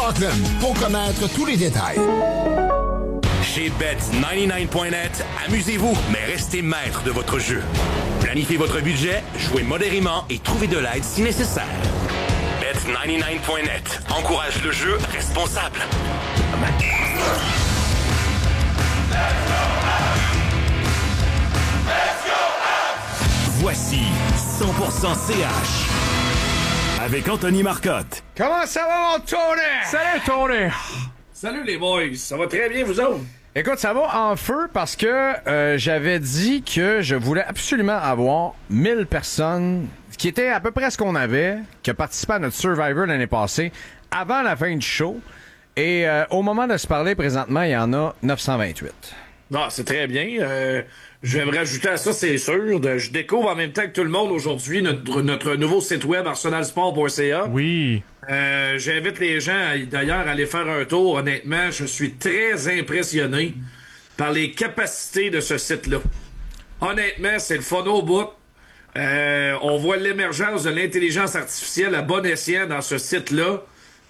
Rockland pour connaître tous les détails. Chez Bet99.net, amusez-vous, mais restez maître de votre jeu. Planifiez votre budget, jouez modérément et trouvez de l'aide si nécessaire. Bet99.net encourage le jeu responsable. Voici 100% CH avec Anthony Marcotte. Comment ça va, mon Tony? Salut, Tony! Salut, les boys. Ça va très bien, vous autres? Écoute, ça va en feu parce que j'avais dit que je voulais absolument avoir 1000 personnes, qui était à peu près ce qu'on avait, qui a participé à notre Survivor l'année passée, avant la fin du show. Et au moment de se parler, présentement, il y en a 928. Non, c'est très bien. Je vais me rajouter à ça, c'est sûr. Je découvre en même temps que tout le monde aujourd'hui notre nouveau site web arsenalsport.ca. Oui. J'invite les gens, d'ailleurs, à aller faire un tour. Honnêtement, je suis très impressionné par les capacités de ce site-là. Honnêtement, c'est le fun au bout. On voit l'émergence de l'intelligence artificielle à bon escient dans ce site-là.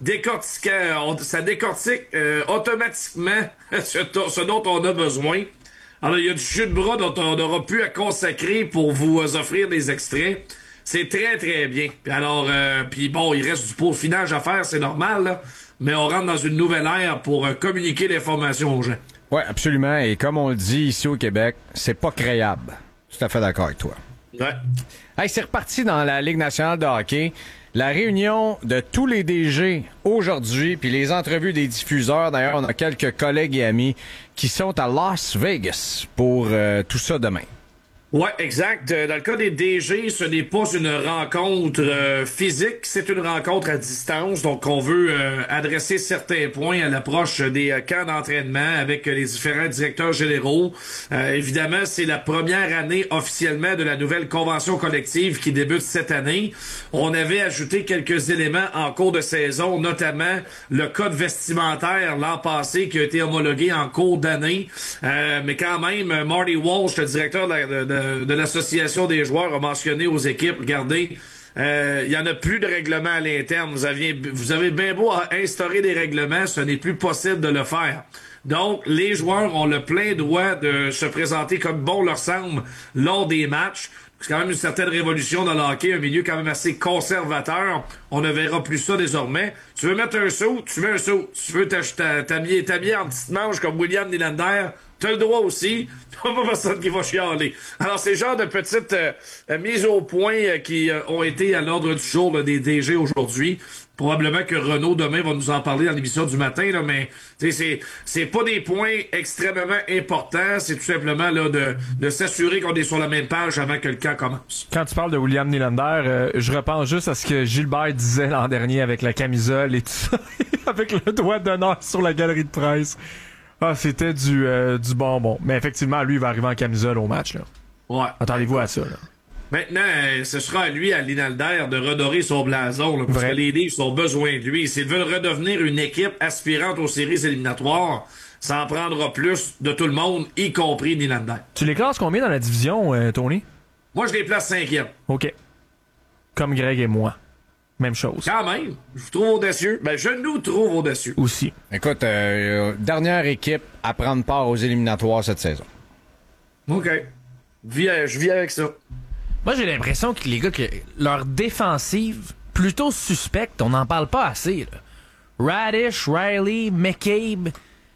Ça décortique automatiquement ce dont on a besoin. Alors, il y a du jus de bras dont on aura pu à consacrer pour vous offrir des extraits. C'est très, très bien. Puis alors, puis bon, il reste du peaufinage à faire, c'est normal, là, mais on rentre dans une nouvelle ère pour communiquer l'information aux gens. Ouais, absolument. Et comme on le dit ici au Québec, c'est pas créable. Tout à fait d'accord avec toi. Ouais. Hey, c'est reparti dans la Ligue nationale de hockey. La réunion de tous les DG aujourd'hui, puis les entrevues des diffuseurs. D'ailleurs, on a quelques collègues et amis qui sont à Las Vegas pour tout ça demain. Ouais, exact. Dans le cas des DG, ce n'est pas une rencontre physique, c'est une rencontre à distance. Donc, on veut adresser certains points à l'approche des camps d'entraînement avec les différents directeurs généraux. Évidemment, c'est la première année officiellement de la nouvelle convention collective qui débute cette année. On avait ajouté quelques éléments en cours de saison, notamment le code vestimentaire l'an passé qui a été homologué en cours d'année. Mais quand même, Marty Walsh, le directeur de l'association des joueurs, a mentionné aux équipes, regardez, il y en a plus de règlements à l'interne. Vous avez bien beau instaurer des règlements, ce n'est plus possible de le faire. Donc, les joueurs ont le plein droit de se présenter comme bon leur semble lors des matchs. C'est quand même une certaine révolution dans le hockey, un milieu quand même assez conservateur. On ne verra plus ça désormais. Tu veux mettre un saut, tu mets un saut. Tu veux t'habiller en petite manche comme William Nylander, t'as le droit aussi. Pas personne qui va chialer. Alors, c'est le genre de petites mises au point qui ont été à l'ordre du jour là, des DG aujourd'hui. Probablement que Renaud demain va nous en parler dans l'émission du matin, là, mais c'est pas des points extrêmement importants, c'est tout simplement là de s'assurer qu'on est sur la même page avant que le camp commence. Quand tu parles de William Nylander, je repense juste à ce que Gilbert disait l'an dernier avec la camisole et tout ça, avec le doigt d'honneur sur la galerie de presse. Ah, c'était du bonbon. Mais effectivement, lui, il va arriver en camisole au match, là. Ouais. Attendez-vous à ça, là. Maintenant, ce sera à lui, à Nylander, de redorer son blason, là, parce que les Leafs ont besoin de lui. S'ils veulent redevenir une équipe aspirante aux séries éliminatoires, ça en prendra plus de tout le monde, y compris Nylander. Tu les classes combien dans la division, Tony? Moi, je les place 5e. OK. Comme Greg et moi. Même chose. Quand même. Je vous trouve audacieux. Ben, je nous trouve audacieux. Aussi. Écoute, dernière équipe à prendre part aux éliminatoires cette saison. OK. Je vis avec ça. Moi, j'ai l'impression que les gars, que leur défensive, plutôt suspecte, on n'en parle pas assez, là. Radish, Riley, McCabe,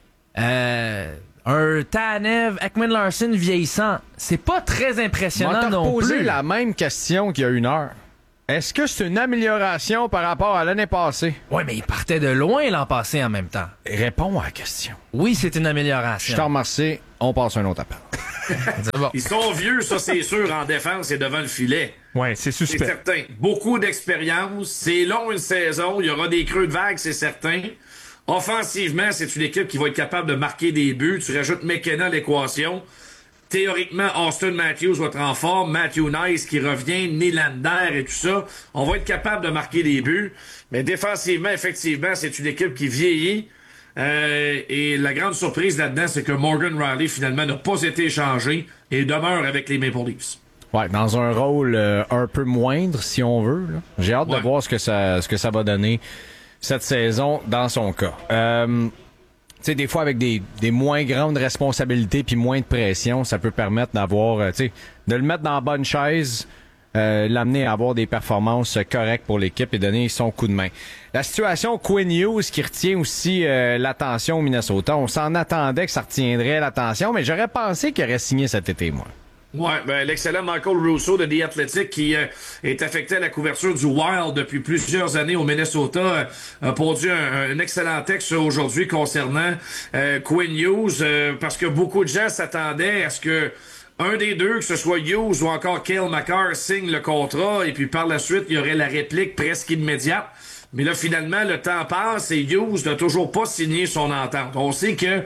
un Tanev, Ekman-Larsson vieillissant. C'est pas très impressionnant non plus. Poser la même question qu'il y a une heure. Est-ce que c'est une amélioration par rapport à l'année passée? Ouais, mais il partait de loin l'an passé en même temps. Réponds à la question. Oui, c'est une amélioration. Je t'en remercie. On passe à un autre appel. Bon. Ils sont vieux, ça c'est sûr, en défense et devant le filet. Ouais, c'est suspect. C'est certain. Beaucoup d'expérience. C'est long une saison. Il y aura des creux de vague, c'est certain. Offensivement, c'est une équipe qui va être capable de marquer des buts. Tu rajoutes McKenna à l'équation. Théoriquement, Austin Matthews va être en forme, Matthew Nice qui revient, Nylander et tout ça. On va être capable de marquer des buts. Mais défensivement, effectivement, c'est une équipe qui vieillit. Et la grande surprise là-dedans, c'est que Morgan Riley, finalement, n'a pas été échangé et demeure avec les Maple Leafs. Ouais, dans un rôle un peu moindre, si on veut, là. J'ai hâte de voir ce que ça va donner cette saison dans son cas. Tu sais, des fois, avec des moins grandes responsabilités puis moins de pression, ça peut permettre d'avoir, tu sais, de le mettre dans la bonne chaise, l'amener à avoir des performances correctes pour l'équipe et donner son coup de main. La situation Quinn Hughes qui retient aussi l'attention au Minnesota. On s'en attendait que ça retiendrait l'attention, mais j'aurais pensé qu'il aurait signé cet été, moi. Ouais, ben l'excellent Michael Russo de The Athletic qui est affecté à la couverture du Wild depuis plusieurs années au Minnesota a pondu un excellent texte aujourd'hui concernant Quinn Hughes parce que beaucoup de gens s'attendaient à ce que un des deux, que ce soit Hughes ou encore Cale Makar, signe le contrat et puis par la suite, il y aurait la réplique presque immédiate. Mais là, finalement, le temps passe et Hughes n'a toujours pas signé son entente. On sait que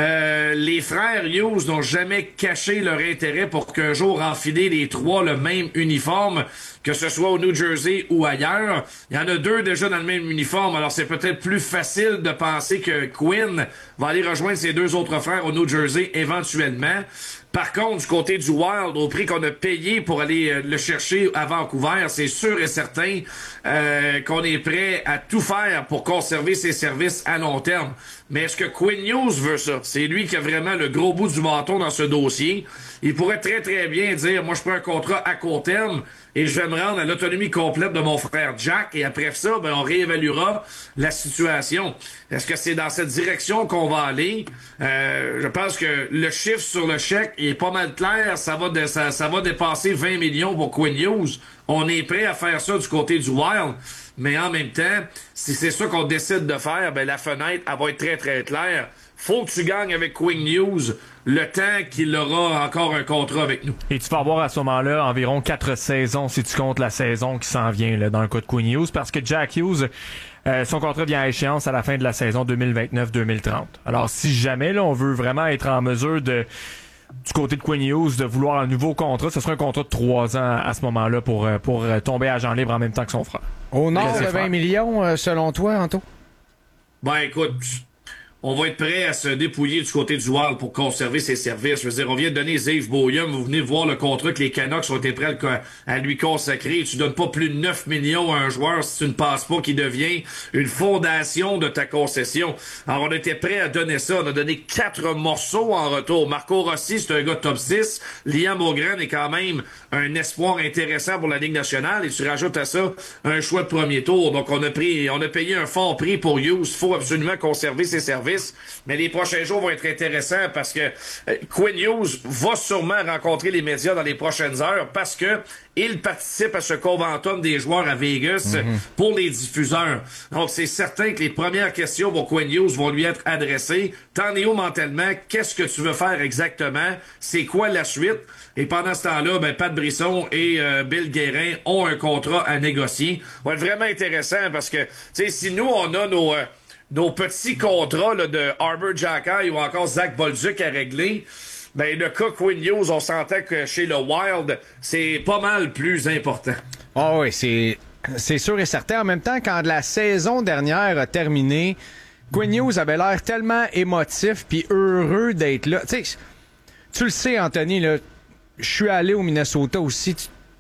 les frères Hughes n'ont jamais caché leur intérêt pour qu'un jour enfiler les trois le même uniforme, que ce soit au New Jersey ou ailleurs. Il y en a deux déjà dans le même uniforme, alors c'est peut-être plus facile de penser que Quinn va aller rejoindre ses deux autres frères au New Jersey éventuellement. Par contre, du côté du Wild, au prix qu'on a payé pour aller le chercher à Vancouver, c'est sûr et certain qu'on est prêt à tout faire pour conserver ses services à long terme. Mais est-ce que Quinn Hughes veut ça? C'est lui qui a vraiment le gros bout du bâton dans ce dossier. Il pourrait très très bien dire, moi je prends un contrat à court terme et je vais me rendre à l'autonomie complète de mon frère Jack et après ça, ben, on réévaluera la situation. Est-ce que c'est dans cette direction qu'on va aller? Je pense que le chiffre sur le chèque est pas mal clair. Ça va dépasser 20 millions pour Quinn Hughes. On est prêt à faire ça du côté du Wild. Mais en même temps, si c'est ça qu'on décide de faire, ben la fenêtre, elle va être très, très claire. Faut que tu gagnes avec Quinn Hughes le temps qu'il aura encore un contrat avec nous. Et tu vas avoir à ce moment-là environ 4 saisons si tu comptes la saison qui s'en vient là, dans le cas de Quinn Hughes, parce que Jack Hughes, son contrat vient à échéance à la fin de la saison 2029-2030. Alors si jamais là, on veut vraiment être en mesure de du côté de Quinn Hughes de vouloir un nouveau contrat, ce sera un contrat de 3 ans à ce moment-là pour tomber agent libre en même temps que son frère. Au nord de 20 millions, selon toi, Anto? Ben écoute, on va être prêt à se dépouiller du côté du Wild pour conserver ses services. Je veux dire, on vient de donner Zave Boyum. Vous venez de voir le contrat que les Canucks ont été prêts à lui consacrer. Tu donnes pas plus de 9 millions à un joueur si tu ne passes pas qu'il devient une fondation de ta concession. Alors, on était prêt à donner ça. On a donné 4 morceaux en retour. Marco Rossi, c'est un gars top 6. Liam Ogren est quand même un espoir intéressant pour la Ligue nationale. Et tu rajoutes à ça un choix de premier tour. Donc, on a payé un fort prix pour Hughes. Il faut absolument conserver ses services. Mais les prochains jours vont être intéressants parce que Quinn Hughes va sûrement rencontrer les médias dans les prochaines heures parce que il participe à ce conventum des joueurs à Vegas pour les diffuseurs. Donc, c'est certain que les premières questions pour Quinn Hughes vont lui être adressées. T'en es où mentalement? Qu'est-ce que tu veux faire exactement? C'est quoi la suite? Et pendant ce temps-là, ben, Pat Brisson et Bill Guérin ont un contrat à négocier. Ça va être vraiment intéressant parce que, tu sais, si nous, on a nos petits contrats là, de Arbor Xhekaj ou encore Zach Bolduc à régler, ben le cas Quinn Hughes, on sentait que chez le Wild, c'est pas mal plus important. Ah oui, c'est sûr et certain. En même temps, quand la saison dernière a terminé, Quinn Hughes avait l'air tellement émotif puis heureux d'être là. Tu sais, tu le sais, Anthony, là, je suis allé au Minnesota aussi.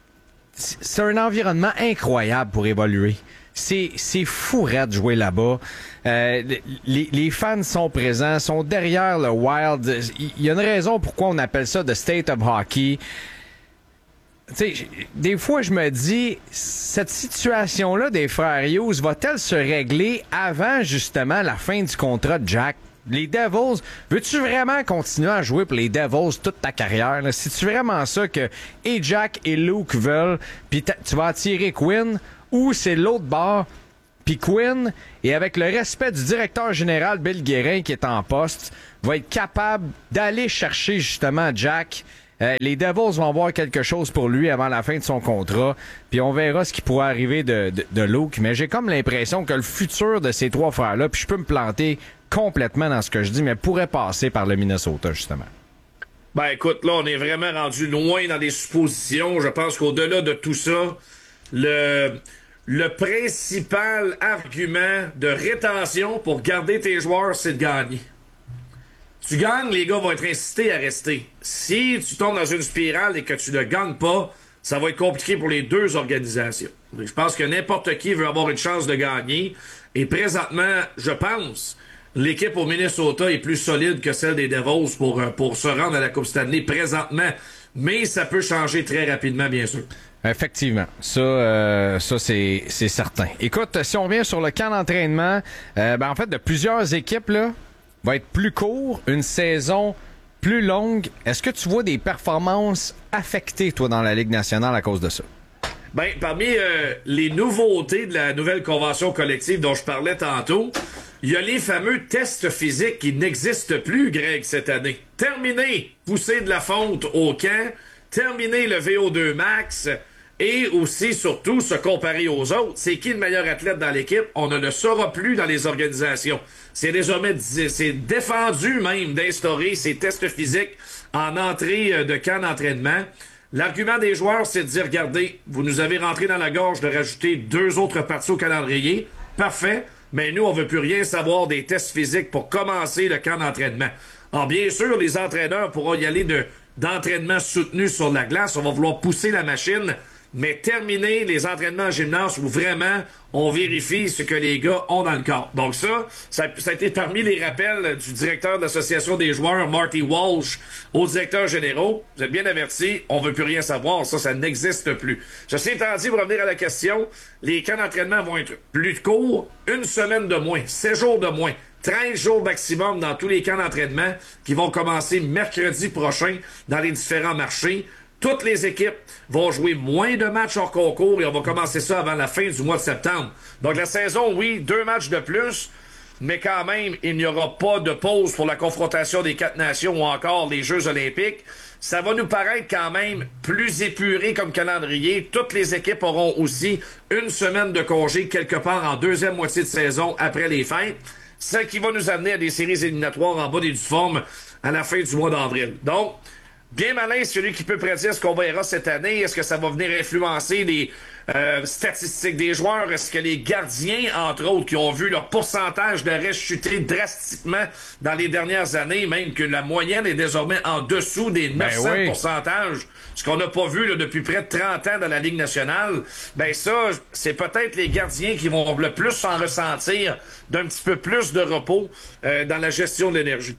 C'est un environnement incroyable pour évoluer. C'est fou de jouer là-bas. Les fans sont présents, sont derrière le Wild. Il y a une raison pourquoi on appelle ça The State of Hockey. Tu sais, des fois, je me dis, cette situation-là des frères Hughes va-t-elle se régler avant, justement, la fin du contrat de Jack? Les Devils, veux-tu vraiment continuer à jouer pour les Devils toute ta carrière? Là? C'est-tu vraiment ça que et Jack et Luke veulent, puis tu vas attirer Quinn? Ou c'est l'autre bord, puis Quinn, et avec le respect du directeur général Bill Guérin qui est en poste, va être capable d'aller chercher justement Jack. Les Devils vont avoir quelque chose pour lui avant la fin de son contrat, puis on verra ce qui pourrait arriver de Luke. Mais j'ai comme l'impression que le futur de ces 3 frères-là, puis je peux me planter complètement dans ce que je dis, mais pourrait passer par le Minnesota, justement. Ben écoute, là, on est vraiment rendu loin dans des suppositions. Je pense qu'au-delà de tout ça, le principal argument de rétention pour garder tes joueurs, c'est de gagner. Tu gagnes, les gars vont être incités à rester. Si tu tombes dans une spirale et que tu ne gagnes pas, ça va être compliqué pour les deux organisations. Je pense que n'importe qui veut avoir une chance de gagner. Et présentement, je pense, l'équipe au Minnesota est plus solide que celle des Devils pour se rendre à la Coupe Stanley présentement. Mais ça peut changer très rapidement, bien sûr. Effectivement, ça c'est certain. Écoute, si on revient sur le camp d'entraînement, en fait, de plusieurs équipes là, va être plus court, une saison plus longue. Est-ce que tu vois des performances affectées, toi, dans la Ligue nationale à cause de ça? Ben, parmi les nouveautés de la nouvelle convention collective dont je parlais tantôt, il y a les fameux tests physiques qui n'existent plus, Greg, cette année. Terminé, pousser de la fonte au camp, terminé le VO2 max et aussi, surtout, se comparer aux autres. C'est qui le meilleur athlète dans l'équipe? On ne le saura plus dans les organisations. C'est désormais c'est défendu même d'instaurer ces tests physiques en entrée de camp d'entraînement. L'argument des joueurs, c'est de dire, regardez, vous nous avez rentré dans la gorge de rajouter 2 autres parties au calendrier. Parfait. Mais nous, on veut plus rien savoir des tests physiques pour commencer le camp d'entraînement. Alors, bien sûr, les entraîneurs pourront y aller d'entraînement soutenu sur la glace. On va vouloir pousser la machine, mais terminer les entraînements en gymnase où vraiment on vérifie ce que les gars ont dans le corps. Donc ça a été parmi les rappels du directeur de l'Association des joueurs, Marty Walsh, aux directeurs généraux. Vous êtes bien avertis, on veut plus rien savoir. Ça n'existe plus. Ceci étant dit, pour revenir à la question, les camps d'entraînement vont être plus courts, 1 semaine de moins, 7 jours de moins. 13 jours maximum dans tous les camps d'entraînement qui vont commencer mercredi prochain dans les différents marchés. Toutes les équipes vont jouer moins de matchs hors concours et on va commencer ça avant la fin du mois de septembre. Donc la saison, oui, 2 matchs de plus, mais quand même, il n'y aura pas de pause pour la confrontation des 4 nations ou encore les Jeux olympiques. Ça va nous paraître quand même plus épuré comme calendrier. Toutes les équipes auront aussi 1 semaine de congé quelque part en deuxième moitié de saison après les fêtes. Ce qui va nous amener à des séries éliminatoires en bas des formes à la fin du mois d'avril. Donc, bien malin, celui qui peut prédire ce qu'on verra cette année. Est-ce que ça va venir influencer les statistiques des joueurs? Est-ce que les gardiens, entre autres, qui ont vu leur pourcentage d'arrêt chuter drastiquement dans les dernières années, même que la moyenne est désormais en dessous des 900 pourcentages, ce qu'on n'a pas vu là, depuis près de 30 ans dans la Ligue nationale, ben ça, c'est peut-être les gardiens qui vont le plus s'en ressentir d'un petit peu plus de repos dans la gestion de l'énergie.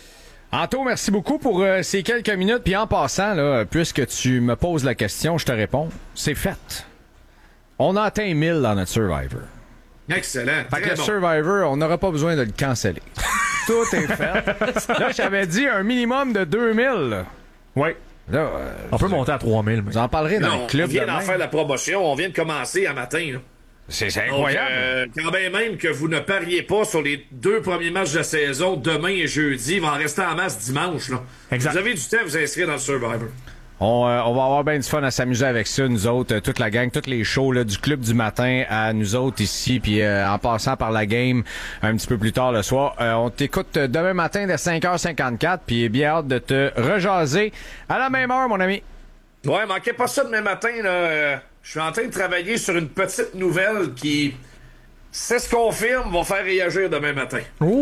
Anto, merci beaucoup pour ces quelques minutes. Puis en passant, là, puisque tu me poses la question, je te réponds. C'est fait. On a atteint 1000 dans notre Survivor. Excellent. Fait que le bon. Survivor, on n'aura pas besoin de le canceller. Tout est fait. Là, j'avais dit un minimum de 2000. Là. Oui. Là, On peut monter à 3000. Mais... Vous en parlerez dans Non, le club on vient demain. d'en faire la promotion. On vient de commencer à matin. Là. C'est Donc, incroyable. quand bien même que vous ne pariez pas sur les 2 premiers matchs de saison, demain et jeudi, il va en rester en masse dimanche. Là. Exact. Vous avez du temps à vous inscrire dans le Survivor. On va avoir bien du fun à s'amuser avec ça, nous autres, toute la gang, tous les shows là, du club du matin à nous autres ici, puis en passant par la game un petit peu plus tard le soir. On t'écoute demain matin dès 5h54, puis bien hâte de te rejaser à la même heure, mon ami. Ouais, manquez pas ça demain matin. Là. Je suis en train de travailler sur une petite nouvelle qui, c'est ce qu'on confirme, va faire réagir demain matin.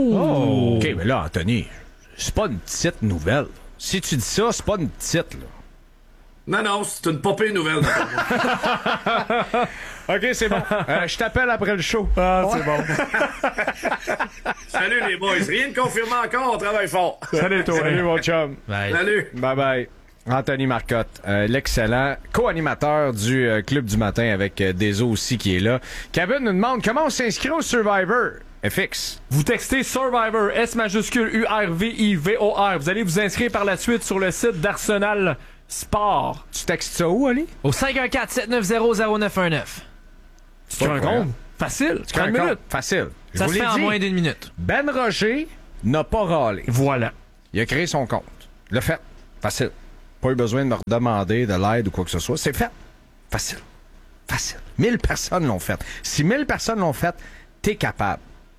Oh. OK, mais là, Anthony, c'est pas une petite nouvelle. Si tu dis ça, c'est pas une petite, là. Non, c'est une popée nouvelle. OK, c'est bon. Je t'appelle après le show. Ah, c'est bon. Salut les boys. Rien de confirmé encore, on travaille fort. Salut, toi. Salut, mon chum. Bye. Salut. Bye-bye. Anthony Marcotte, l'excellent co-animateur du Club du matin avec Deso aussi qui est là. Kevin nous demande comment on s'inscrit au Survivor. FX. Vous textez Survivor, S majuscule URVIVOR. Vous allez vous inscrire par la suite sur le site d'Arsenal Sport. Tu textes ça où, Ali? Au 514-790-0919. Tu crées un compte? Facile. 30 minutes. Facile. Je Ça vous se l'ai fait en dit, moins d'1 minute. Ben Roger n'a pas râlé. Voilà. Il a créé son compte. Le fait. Facile. Pas eu besoin de me redemander de l'aide ou quoi que ce soit. C'est fait. Facile. Facile. 1000 personnes l'ont fait. Si 1000 personnes l'ont fait, t'es capable.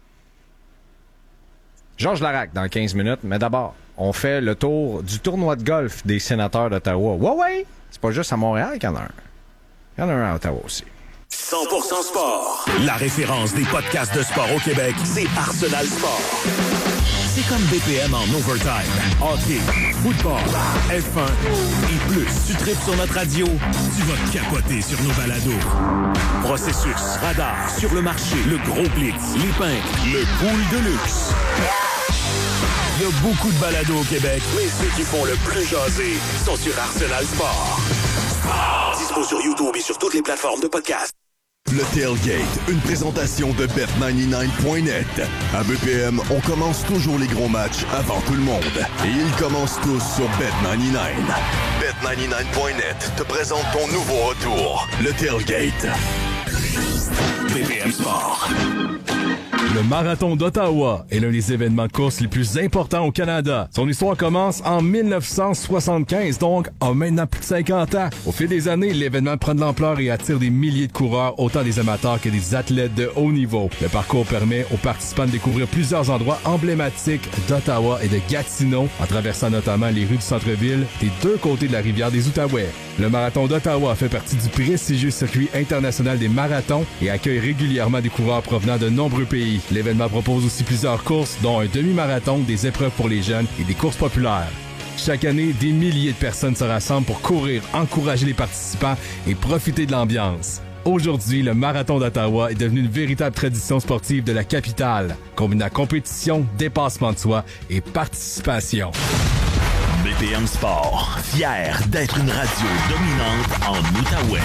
Georges Larac dans 15 minutes, mais d'abord, on fait le tour du tournoi de golf des sénateurs d'Ottawa. Ouais! C'est pas juste à Montréal qu'il y en a un. Il y en a un à Ottawa aussi. 100% sport. La référence des podcasts de sport au Québec, c'est Arsenal Sport. C'est comme BPM en overtime. Hockey, football, F1 et plus. Tu tripes sur notre radio, tu vas capoter sur nos balados. Processus, radar, sur le marché, le gros blitz, les pintes, le pool de luxe. Il y a beaucoup de balados au Québec, mais ceux qui font le plus jaser sont sur Arsenal Sport. Dispo sur YouTube et sur toutes les plateformes de podcast. Le Tailgate, une présentation de Bet99.net. À BPM, on commence toujours les gros matchs avant tout le monde. Et ils commencent tous sur Bet99. Bet99.net te présente ton nouveau retour, le Tailgate. BPM Sport. Le Marathon d'Ottawa est l'un des événements de course les plus importants au Canada. Son histoire commence en 1975, donc en maintenant plus de 50 ans. Au fil des années, l'événement prend de l'ampleur et attire des milliers de coureurs, autant des amateurs que des athlètes de haut niveau. Le parcours permet aux participants de découvrir plusieurs endroits emblématiques d'Ottawa et de Gatineau, en traversant notamment les rues du centre-ville des deux côtés de la rivière des Outaouais. Le Marathon d'Ottawa fait partie du prestigieux circuit international des marathons et accueille régulièrement des coureurs provenant de nombreux pays. L'événement propose aussi plusieurs courses, dont un demi-marathon, des épreuves pour les jeunes et des courses populaires. Chaque année, des milliers de personnes se rassemblent pour courir, encourager les participants et profiter de l'ambiance. Aujourd'hui, le Marathon d'Ottawa est devenu une véritable tradition sportive de la capitale, combinant compétition, dépassement de soi et participation. BPM Sport, fier d'être une radio dominante en Outaouais.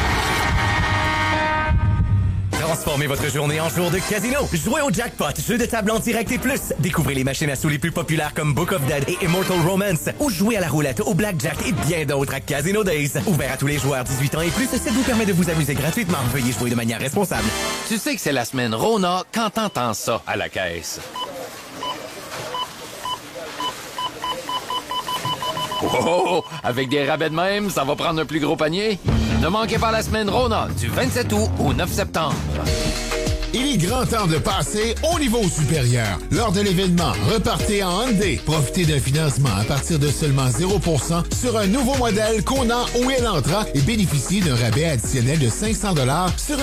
Transformez votre journée en jour de casino. Jouez au jackpot, jeu de table en direct et plus. Découvrez les machines à sous les plus populaires comme Book of Dead et Immortal Romance. Ou jouez à la roulette, au blackjack et bien d'autres à Casino Days. Ouvert à tous les joueurs 18 ans et plus, ça vous permet de vous amuser gratuitement. Veuillez jouer de manière responsable. Tu sais que c'est la semaine Rona quand t'entends ça à la caisse. Oh, avec des rabais de même, ça va prendre un plus gros panier. Ne manquez pas la semaine Rona du 27 août au 9 septembre. Il est grand temps de passer au niveau supérieur. Lors de l'événement, repartez en Hyundai. Profitez d'un financement à partir de seulement 0% sur un nouveau modèle Kona ou Elantra et bénéficiez d'un rabais additionnel de 500$ sur